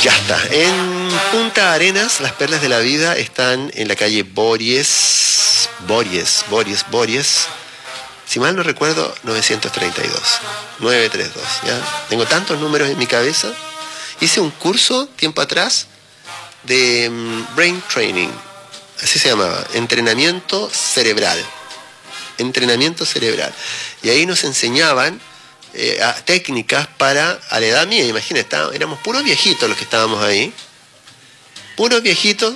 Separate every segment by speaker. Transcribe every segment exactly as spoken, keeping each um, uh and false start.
Speaker 1: Ya está. En Punta Arenas, las perlas de la vida están en la calle Bories, Bories, Bories, Bories. Si mal no recuerdo, novecientos treinta y dos, novecientos treinta y dos, ¿ya? Tengo tantos números en mi cabeza. Hice un curso tiempo atrás de um, Brain Training, así se llamaba, entrenamiento cerebral. Entrenamiento cerebral. Y ahí nos enseñaban eh, a, técnicas para, a la edad mía, imagínate, éramos puros viejitos los que estábamos ahí, puros viejitos,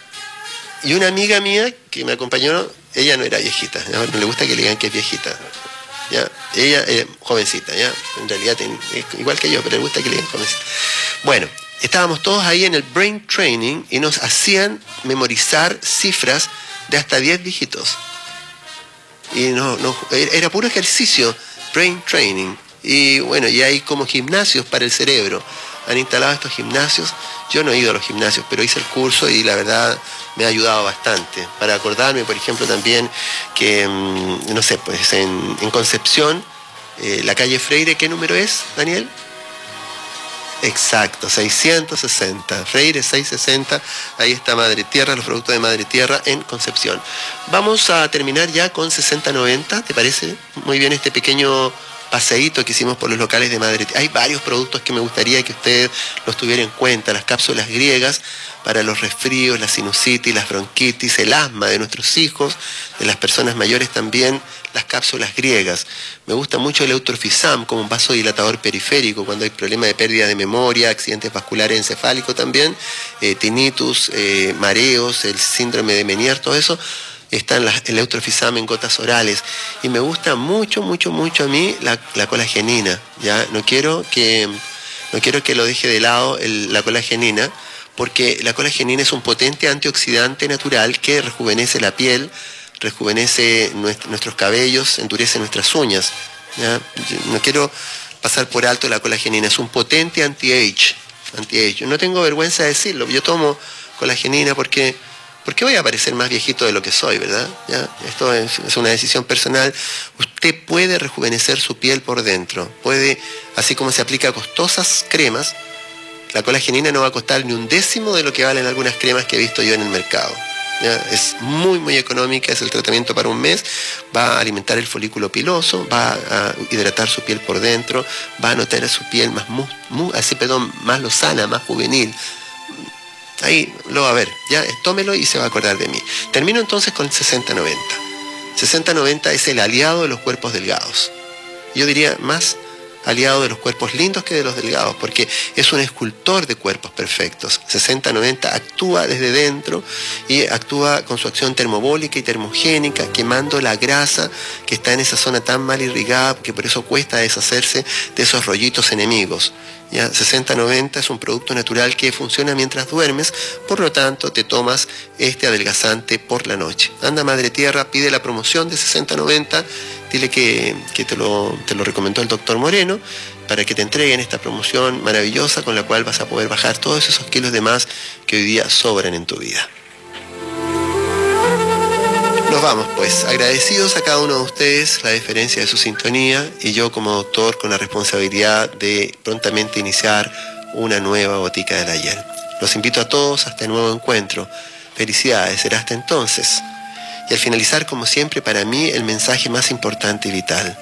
Speaker 1: y una amiga mía que me acompañó, ella no era viejita, ¿ya? No le gusta que le digan que es viejita, ¿ya? Ella es jovencita, ¿ya? En realidad ten, es igual que yo, pero le gusta que le digan jovencita. Bueno, estábamos todos ahí en el Brain Training y nos hacían memorizar cifras de hasta diez dígitos. Y no, no, era puro ejercicio, Brain Training. Y bueno, y hay como gimnasios para el cerebro. Han instalado estos gimnasios. Yo no he ido a los gimnasios, pero hice el curso y la verdad me ha ayudado bastante. Para acordarme, por ejemplo, también que, no sé, pues en, en Concepción, eh, la calle Freire, ¿qué número es, Daniel? Exacto, seiscientos sesenta, Freire seiscientos sesenta, ahí está Madre Tierra, los productos de Madre Tierra en Concepción. Vamos a terminar ya con sesenta noventa, ¿te parece? Muy bien este pequeño paseíto que hicimos por los locales de Madre Tierra. Hay varios productos que me gustaría que usted los tuviera en cuenta, las cápsulas griegas para los resfríos, la sinusitis, las bronquitis, el asma de nuestros hijos, de las personas mayores también, las cápsulas griegas. Me gusta mucho el Eutrofisam como un vasodilatador periférico cuando hay problema de pérdida de memoria, accidentes vasculares encefálicos también, eh, tinnitus, eh, mareos, el síndrome de Meniere, todo eso está en la, el Eutrofisam en gotas orales. Y me gusta mucho, mucho, mucho a mí la, la colagenina. ¿Ya? No quiero que, no quiero que lo deje de lado el, la colagenina, porque la colagenina es un potente antioxidante natural que rejuvenece la piel, rejuvenece nuestro, nuestros cabellos, endurece nuestras uñas. ¿Ya? No quiero pasar por alto la colagenina, es un potente anti-age. Anti-age. No tengo vergüenza de decirlo, yo tomo colagenina porque, porque voy a parecer más viejito de lo que soy, ¿verdad? ¿Ya? Esto es, es una decisión personal. Usted puede rejuvenecer su piel por dentro, puede, así como se aplica a costosas cremas, la colagenina no va a costar ni un décimo de lo que valen algunas cremas que he visto yo en el mercado. ¿Ya? Es muy muy económica, es el tratamiento para un mes, va a alimentar el folículo piloso, va a hidratar su piel por dentro, va a notar a su piel más, mu, mu, así, perdón, más lozana, más juvenil. Ahí lo va a ver, ya, tómelo y se va a acordar de mí. Termino entonces con el sesenta noventa. sesenta noventa es el aliado de los cuerpos delgados. Yo diría más aliado de los cuerpos lindos que de los delgados, porque es un escultor de cuerpos perfectos. sesenta noventa actúa desde dentro y actúa con su acción termobólica y termogénica, quemando la grasa que está en esa zona tan mal irrigada, que por eso cuesta deshacerse de esos rollitos enemigos. ¿Ya? sesenta noventa es un producto natural que funciona mientras duermes, por lo tanto te tomas este adelgazante por la noche. Anda Madre Tierra, pide la promoción de sesenta noventa, dile que, que te, lo, te lo recomendó el doctor Moreno, para que te entreguen esta promoción maravillosa con la cual vas a poder bajar todos esos kilos de más que hoy día sobran en tu vida. Nos vamos pues, agradecidos a cada uno de ustedes la deferencia de su sintonía y yo como doctor con la responsabilidad de prontamente iniciar una nueva botica del ayer. Los invito a todos hasta el nuevo encuentro. Felicidades, será hasta entonces. Y al finalizar, como siempre, para mí el mensaje más importante y vital.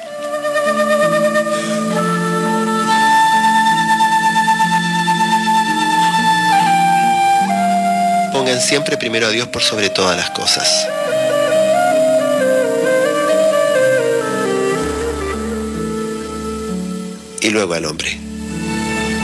Speaker 1: Pongan siempre primero a Dios por sobre todas las cosas. Y luego al hombre.